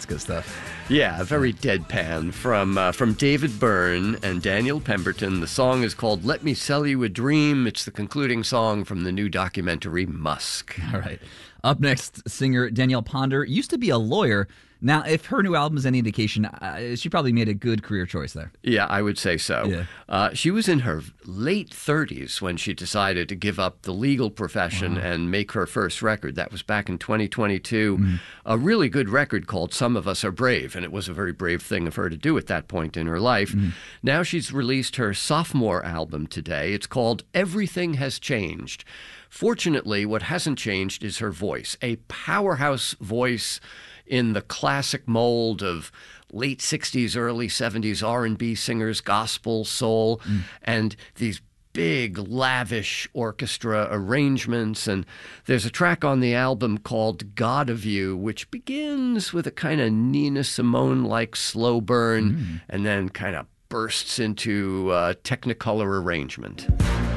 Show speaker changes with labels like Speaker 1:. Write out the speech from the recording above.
Speaker 1: good stuff.
Speaker 2: Yeah, very deadpan from David Byrne and Daniel Pemberton. The song is called Let Me Sell You a Dream. It's the concluding song from the new documentary Musk.
Speaker 1: All right. Up next, singer Danielle Ponder used to be a lawyer. Now, if her new album is any indication, she probably made a good career choice there.
Speaker 2: Yeah, I would say so.
Speaker 1: Yeah.
Speaker 2: She was in her late 30s when she decided to give up the legal profession and make her first record. That was back in 2022. A really good record called Some of Us Are Brave, and it was a very brave thing of her to do at that point in her life. Now she's released her sophomore album today. It's called Everything Has Changed. Fortunately, what hasn't changed is her voice, a powerhouse voice in the classic mold of late 60s, early 70s R&B singers, gospel, soul, and these big, lavish orchestra arrangements. And there's a track on the album called God of You, which begins with a kind of Nina Simone-like slow burn and then kind of bursts into Technicolor arrangement.